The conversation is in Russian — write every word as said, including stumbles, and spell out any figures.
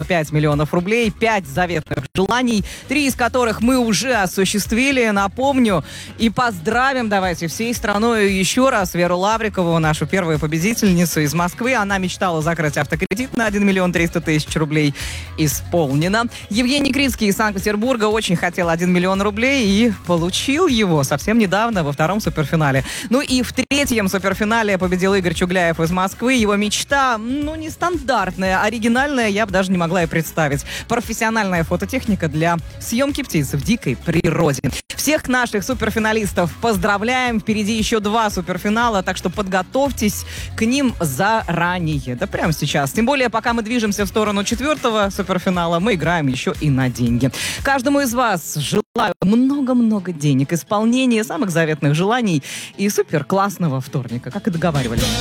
пять миллионов рублей, пять заветных желаний, три из которых мы уже осуществили, напомню, и поздравим, давайте, всей страной еще раз Веру Лаврикову, нашу первую победительницу из Москвы. Она мечтала закрыть автокредит на один миллион триста тысяч рублей. Исполнено. Евгений Крицкий из Санкт-Петербурга очень хотел один миллион рублей и получил его совсем недавно во втором суперфинале. Ну и в третьем суперфинале победил Игорь Чугляев из Москвы. Его мечта, ну, нестандартная, оригинальная, я бы даже не могла и представить. Профессиональная фототехника для съемки птиц в дикой природе. Всех наших суперфиналистов поздравляем. Впереди еще два суперфинала, так что подготовьтесь к ним заранее. Да прямо сейчас. Тем более, пока мы движемся в сторону четвертого суперфинала, мы играем еще и на деньги. Каждому из вас желаю много-много денег, исполнения самых заветных желаний и супер классного вторника, как и договаривались.